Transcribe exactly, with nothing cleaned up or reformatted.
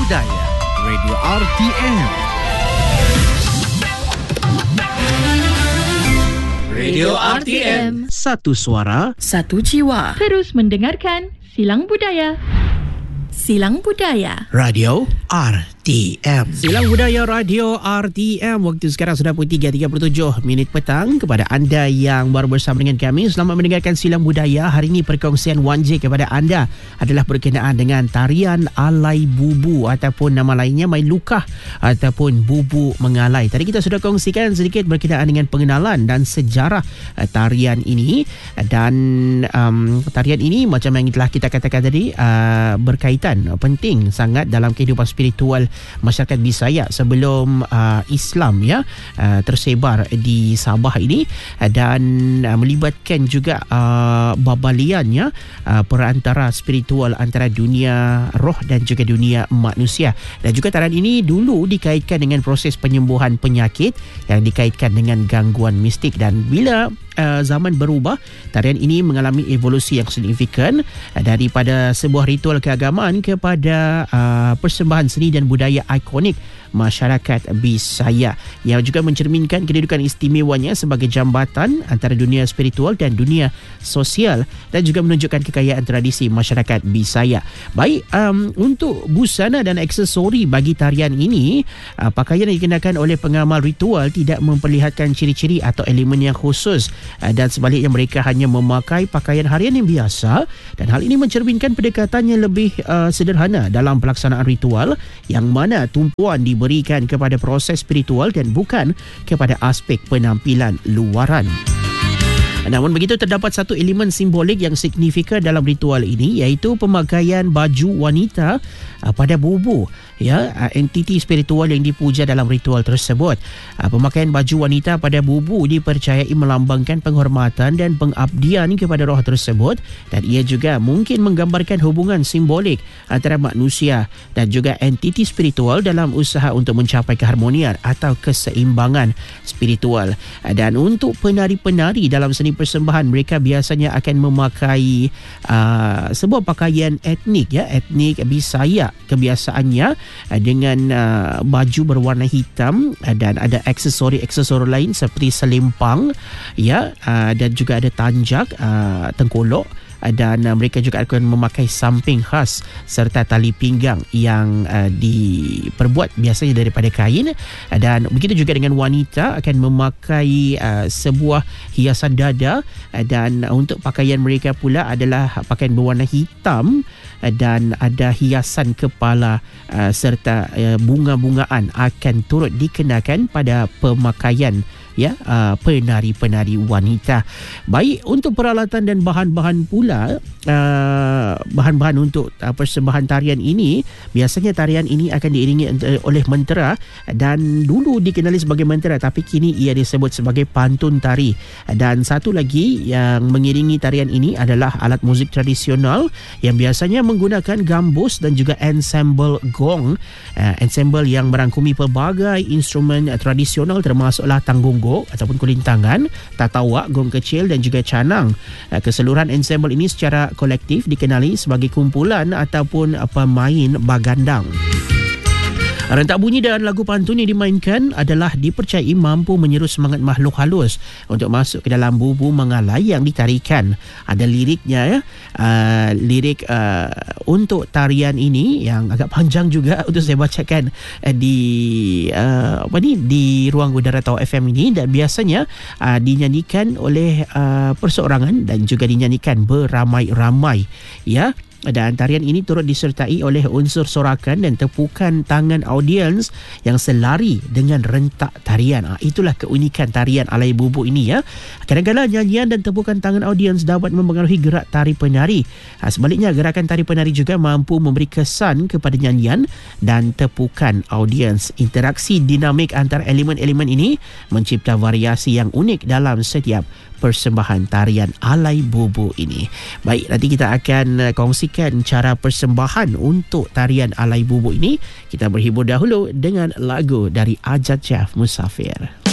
Budaya Radio R T M. Radio R T M. Satu suara, satu jiwa. Terus mendengarkan Silang Budaya. Silang Budaya. Radio R T M. Silang Budaya Radio R T M. Waktu sekarang sudah pukul tiga tiga puluh tujuh minit petang. Kepada anda yang baru bersama dengan kami, selamat mendengarkan Silang Budaya. Hari ini perkongsian Wan J kepada anda adalah berkenaan dengan tarian alai bubu ataupun nama lainnya main lukah ataupun bubu mengalai. Tadi kita sudah kongsikan sedikit berkenaan dengan pengenalan dan sejarah uh, tarian ini, dan um, tarian ini macam yang telah kita katakan tadi uh, berkaitan uh, penting sangat dalam kehidupan spiritual masyarakat Bisaya sebelum uh, Islam ya uh, tersebar di Sabah ini, uh, dan uh, melibatkan juga uh, babalian ya, uh, perantara spiritual antara dunia roh dan juga dunia manusia. Dan juga tarian ini dulu dikaitkan dengan proses penyembuhan penyakit yang dikaitkan dengan gangguan mistik, dan bila Uh, zaman berubah, tarian ini mengalami evolusi yang signifikan uh, daripada sebuah ritual keagamaan kepada uh, persembahan seni dan budaya ikonik masyarakat Bisaya, yang juga mencerminkan kedudukan istimewanya sebagai jambatan antara dunia spiritual dan dunia sosial, dan juga menunjukkan kekayaan tradisi masyarakat Bisaya. Baik, um, untuk busana dan aksesori bagi tarian ini, uh, pakaian yang dikenakan oleh pengamal ritual tidak memperlihatkan ciri-ciri atau elemen yang khusus, uh, dan sebaliknya mereka hanya memakai pakaian harian yang biasa, dan hal ini mencerminkan pendekatan yang lebih uh, sederhana dalam pelaksanaan ritual, yang mana tumpuan diberi berikan kepada proses spiritual dan bukan kepada aspek penampilan luaran. Namun begitu, terdapat satu elemen simbolik yang signifikan dalam ritual ini, iaitu pemakaian baju wanita uh, pada bubu ya, uh, entiti spiritual yang dipuja dalam ritual tersebut. Uh, pemakaian baju wanita pada bubu dipercayai melambangkan penghormatan dan pengabdian kepada roh tersebut, dan ia juga mungkin menggambarkan hubungan simbolik antara manusia dan juga entiti spiritual dalam usaha untuk mencapai keharmonian atau keseimbangan spiritual. Uh, dan untuk penari-penari dalam seni persembahan, mereka biasanya akan memakai uh, sebuah pakaian etnik ya, etnik Bisaya kebiasaannya, uh, dengan uh, baju berwarna hitam, uh, dan ada aksesori-aksesori lain seperti selimpang ya, uh, dan juga ada tanjak, uh, tengkolok, dan uh, mereka juga akan memakai samping khas serta tali pinggang yang uh, diperbuat biasanya daripada kain, uh, dan begitu juga dengan wanita akan memakai uh, sebuah hiasan dada, uh, dan uh, untuk pakaian mereka pula adalah pakaian berwarna hitam, uh, dan ada hiasan kepala uh, serta uh, bunga-bungaan akan turut dikenakan pada pemakaian ya, uh, penari-penari wanita. Baik, untuk peralatan dan bahan-bahan pula, uh, bahan-bahan untuk uh, persembahan tarian ini, biasanya tarian ini akan diiringi uh, oleh mentera, dan dulu dikenali sebagai mentera tapi kini ia disebut sebagai pantun tari. Dan satu lagi yang mengiringi tarian ini adalah alat muzik tradisional yang biasanya menggunakan gambus dan juga ensemble gong, uh, ensemble yang merangkumi pelbagai instrumen uh, tradisional termasuklah tanggung ataupun kulintangan, tatawak, gong kecil dan juga canang. Keseluruhan ensemble ini secara kolektif dikenali sebagai kumpulan ataupun pemain bagandang. Rentak bunyi dan lagu pantun yang dimainkan adalah dipercayai mampu menyeru semangat makhluk halus untuk masuk ke dalam bubu mengalai yang ditarikan. Ada liriknya ya, uh, lirik uh, untuk tarian ini yang agak panjang juga untuk saya bacakan uh, di uh, apa ni di ruang udara Tau F M ini, dan biasanya uh, dinyanyikan oleh uh, perseorangan dan juga dinyanyikan beramai-ramai ya. Dan tarian ini turut disertai oleh unsur sorakan dan tepukan tangan audiens yang selari dengan rentak tarian. Ha, itulah keunikan tarian alai bubu ini ya. Kadang-kadang nyanyian dan tepukan tangan audiens dapat mempengaruhi gerak tari penari. Ha, sebaliknya, gerakan tari penari juga mampu memberi kesan kepada nyanyian dan tepukan audiens. Interaksi dinamik antara elemen-elemen ini mencipta variasi yang unik dalam setiap persembahan tarian alai bubu ini. Baik, nanti kita akan kongsikan cara persembahan untuk tarian alai bubu ini. Kita berhibur dahulu dengan lagu dari Ajat Syaf Musafir.